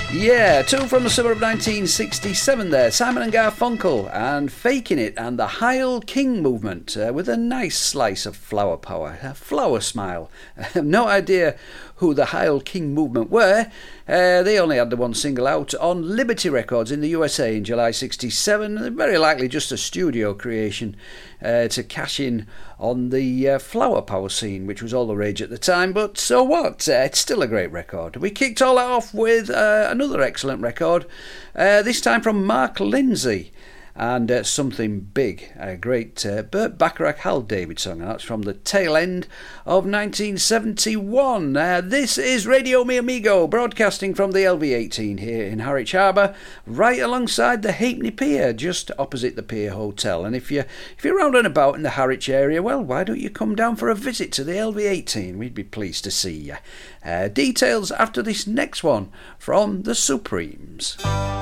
Yeah, two from the summer of 1967 there. Simon and Garfunkel and Faking It and the Heil King movement with a nice slice of flower power, a flower smile. No idea who the Heil King movement were. They only had the one single out on Liberty Records in the USA in July 67. Very likely just a studio creation to cash in on the flower power scene, which was all the rage at the time. But so what? It's still a great record. We kicked all that off with another excellent record, this time from Mark Lindsay and Something Big, a great Burt Bacharach, Hal David song, and that's from the tail end of 1971. This is Radio Mi Amigo, broadcasting from the LV18 here in Harwich Harbour, right alongside the Halfpenny Pier, just opposite the Pier Hotel. And if you're round and about in the Harwich area, well, why don't you come down for a visit to the LV18? We'd be pleased to see you. Details after this next one from the Supremes.